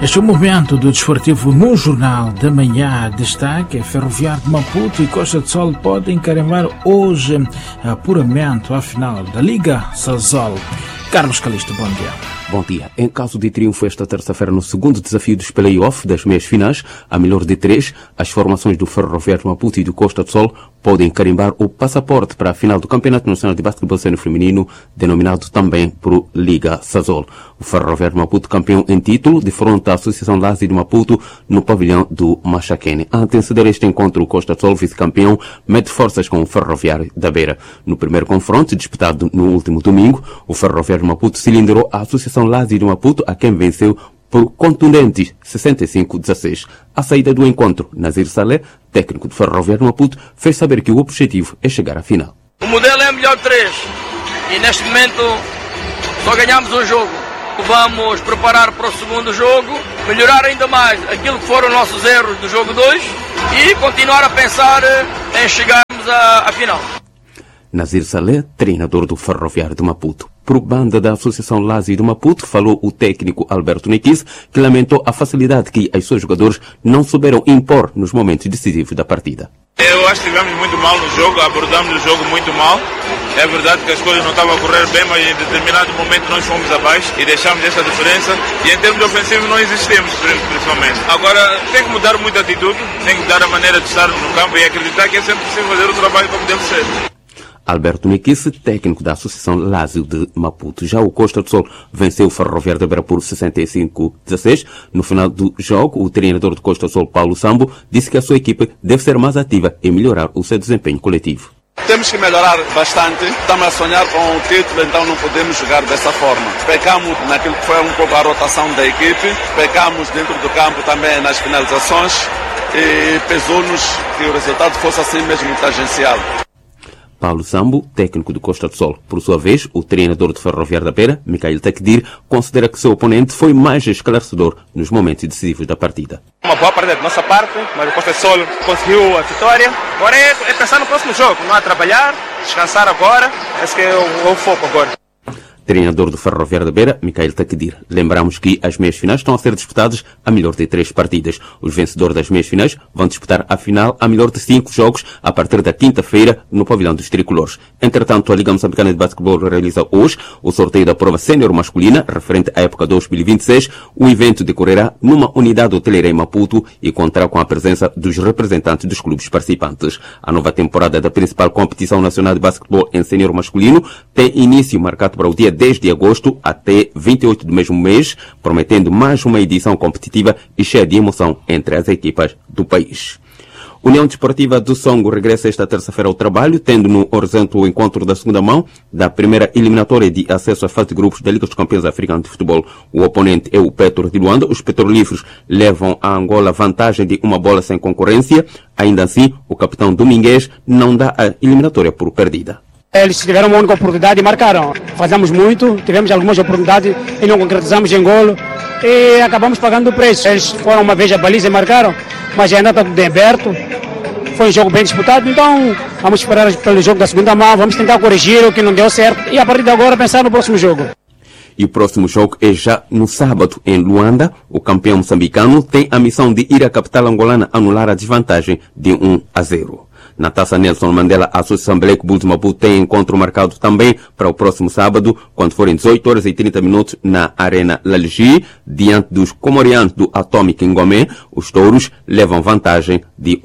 Este é o momento do desportivo no Jornal da Manhã. Destaque: Ferroviário de Maputo e Costa do Sol podem carimbar hoje apuramento à final da Liga Sazol. Carlos Calixto, bom dia. Bom dia. Em caso de triunfo esta terça-feira no segundo desafio dos play-off das meias finais, a melhor de três, as formações do Ferroviário de Maputo e do Costa do Sol podem carimbar o passaporte para a final do Campeonato Nacional de Basquetebol Sênior Feminino, denominado também por Liga Sazol. O Ferroviário de Maputo, campeão em título, defronta a Associação Lazi de Maputo no pavilhão do Machaquene. A anteceder este encontro, o Costa do Sol, vice-campeão, mede forças com o Ferroviário da Beira. No primeiro confronto, disputado no último domingo, o Ferroviário de Maputo cilindrau a Associação Lazi de Maputo, a quem venceu por contundentes 65-16. À saída do encontro, Nazir Saleh, técnico do Ferroviário de Maputo, fez saber que o objetivo é chegar à final. O modelo é melhor 3 e neste momento só ganhamos um jogo. Vamos preparar para o segundo jogo, melhorar ainda mais aquilo que foram nossos erros do jogo 2 e continuar a pensar em chegarmos à final. Nazir Saleh, treinador do Ferroviário de Maputo. Por banda da Associação Lazi de Maputo, falou o técnico Alberto Nequis, que lamentou a facilidade que os seus jogadores não souberam impor nos momentos decisivos da partida. Eu acho que estivemos muito mal no jogo, abordamos o jogo muito mal. É verdade que as coisas não estavam a correr bem, mas em determinado momento nós fomos abaixo e deixamos essa diferença. E em termos ofensivos não existimos, principalmente. Agora tem que mudar muito a atitude, tem que mudar a maneira de estar no campo e acreditar que é sempre possível fazer o trabalho como deve ser. Alberto Nequis, técnico da Associação Lazi de Maputo. Já o Costa do Sol venceu o Ferroviário da Beira por 65-16. No final do jogo, o treinador do Costa do Sol, Paulo Sambo, disse que a sua equipe deve ser mais ativa e melhorar o seu desempenho coletivo. Temos que melhorar bastante. Estamos a sonhar com o título, então não podemos jogar dessa forma. Pecamos naquilo que foi um pouco a rotação da equipe, pecamos dentro do campo também nas finalizações e pesou-nos que o resultado fosse assim mesmo tangencial. Paulo Sambo, técnico do Costa do Sol. Por sua vez, o treinador do Ferroviário da Beira, Mikhail Takdir, considera que seu oponente foi mais esclarecedor nos momentos decisivos da partida. Uma boa partida da nossa parte, mas o Costa do Sol conseguiu a vitória. Agora é pensar no próximo jogo, não é trabalhar, descansar agora. Esse que é o foco agora. Treinador do Ferroviário da Beira, Mikhail Takdir. Lembramos que as meias finais estão a ser disputadas a melhor de 3 partidas. Os vencedores das meias finais vão disputar a final a melhor de 5 jogos a partir da quinta-feira no pavilhão dos tricolores. Entretanto, a Liga Moçambicana de Basquetebol realiza hoje o sorteio da prova sénior masculina referente à época 2026. O evento decorrerá numa unidade hoteleira em Maputo e contará com a presença dos representantes dos clubes participantes. A nova temporada da principal competição nacional de basquetebol em sénior masculino tem início marcado para o dia 10 de agosto até 28 do mesmo mês, prometendo mais uma edição competitiva e cheia de emoção entre as equipas do país. União Desportiva do Songo regressa esta terça-feira ao trabalho, tendo no horizonte o encontro da segunda mão da primeira eliminatória de acesso à fase de grupos da Liga dos Campeões Africanos de Futebol. O oponente é o Petro de Luanda. Os petrolíferos levam a Angola vantagem de uma bola sem concorrência. Ainda assim, o capitão Domingues não dá a eliminatória por perdida. Eles tiveram uma única oportunidade e marcaram. Fazemos muito, tivemos algumas oportunidades e não concretizamos em golo e acabamos pagando o preço. Eles foram uma vez a baliza e marcaram, mas ainda está tudo aberto. Foi um jogo bem disputado, então vamos esperar pelo jogo da segunda mão, vamos tentar corrigir o que não deu certo e a partir de agora pensar no próximo jogo. E o próximo jogo é já no sábado, em Luanda. O campeão moçambicano tem a missão de ir à capital angolana anular a desvantagem de 1-0. Na Taça Nelson Mandela, a Associação Black Bulls Maputo tem encontro marcado também para o próximo sábado, quando forem 18 horas e 30 minutos na Arena Laligi, diante dos comorianos do Atomic Ngomé. Os touros levam vantagem de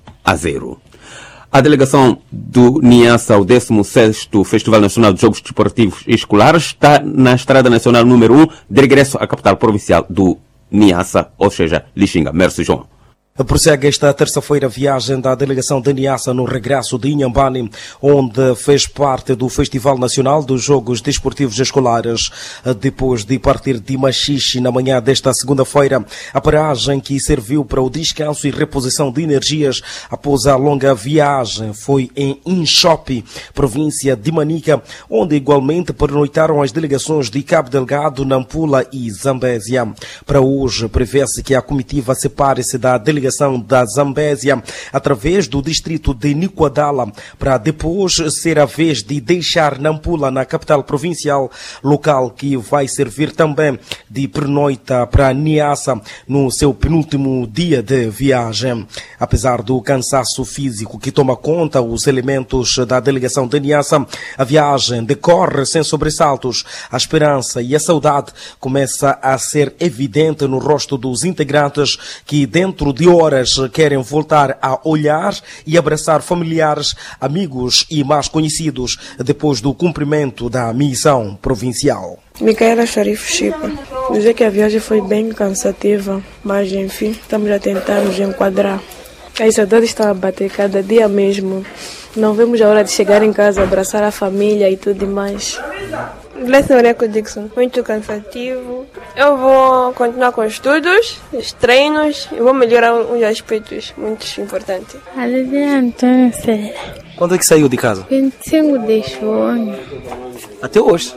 1-0. A delegação do Niassa, o 16º Festival Nacional de Jogos Desportivos Escolares, está na Estrada Nacional número 1, de regresso à capital provincial do Niassa, ou seja, Lixinga. Merci, João. Prossegue esta terça-feira a viagem da delegação de Niassa no regresso de Inhambane, onde fez parte do Festival Nacional dos Jogos Desportivos Escolares. Depois de partir de Machixe na manhã desta segunda-feira, a paragem que serviu para o descanso e reposição de energias após a longa viagem foi em Inchope, província de Manica, onde igualmente pernoitaram as delegações de Cabo Delgado, Nampula e Zambésia. Para hoje, prevê-se que a comitiva separe-se da delegação delegação da Zambésia através do distrito de Nicoadala, para depois ser a vez de deixar Nampula, na capital provincial, local que vai servir também de pernoita para Niassa no seu penúltimo dia de viagem. Apesar do cansaço físico que toma conta os elementos da delegação de Niassa, a viagem decorre sem sobressaltos. A esperança e a saudade começa a ser evidente no rosto dos integrantes que dentro de horas querem voltar a olhar e abraçar familiares, amigos e mais conhecidos depois do cumprimento da missão provincial. Micaela Sharif Chipa. Dizer que a viagem foi bem cansativa, mas enfim, estamos a tentar nos enquadrar. A saudade está a bater cada dia mesmo. Não vemos a hora de chegar em casa, abraçar a família e tudo mais. Gleison Oreco Dixon. Muito cansativo. Eu vou continuar com os estudos, os treinos e vou melhorar uns aspectos muito importantes. Alivia Antônio Ferreira. Quando é que saiu de casa? 25 de junho. Até hoje?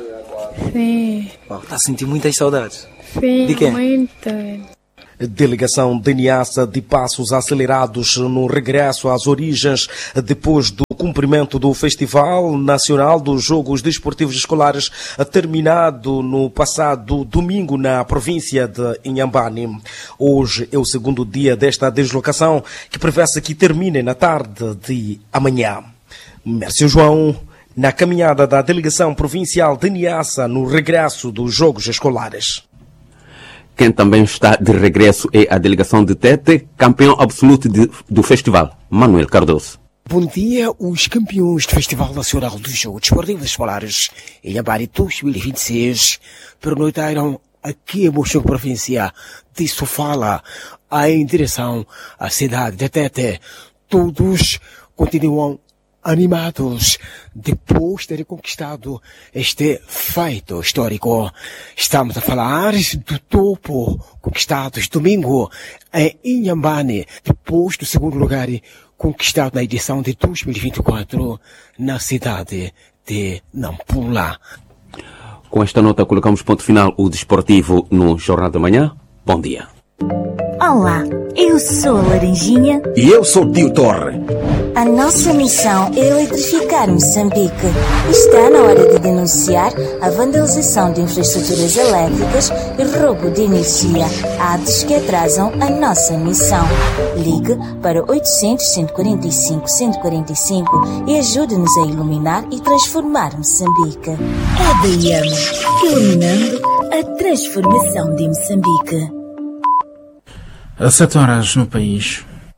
Sim. Está a sentir muitas saudades? Sim, de quem? muito. Delegação de Niassa de passos acelerados no regresso às origens depois do cumprimento do Festival Nacional dos Jogos Desportivos Escolares terminado no passado domingo na província de Inhambane. Hoje é o segundo dia desta deslocação que prevê-se que termine na tarde de amanhã. Mércio João, na caminhada da Delegação Provincial de Niassa no regresso dos Jogos Escolares. Quem também está de regresso é a delegação de Tete, campeão absoluto do festival, Manuel Cardoso. Bom dia, os campeões do Festival Nacional dos Jogos Desportivos Escolares em Inhambane 2026 pernoitaram aqui em Moção Província de Sofala em direção à cidade de Tete. Todos continuam animados depois de terem conquistado este feito histórico. Estamos a falar do topo conquistados domingo em Inhambane, depois do segundo lugar conquistado na edição de 2024 na cidade de Nampula. Com esta nota colocamos ponto final o desportivo no Jornal da Manhã. Bom dia. Olá, eu sou a Laranjinha. E eu sou o Tio Torre. A nossa missão é eletrificar Moçambique. Está na hora de denunciar a vandalização de infraestruturas elétricas e roubo de energia, atos que atrasam a nossa missão. Ligue para 800-145-145 e ajude-nos a iluminar e transformar Moçambique. ADM, iluminando a transformação de Moçambique. Às 7 horas no país.